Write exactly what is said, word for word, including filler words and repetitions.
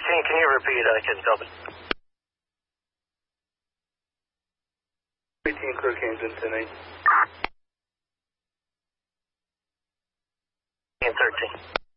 thirteen, can you repeat? I couldn't tell. eighteen, clear Camden, ten eight. thirteen.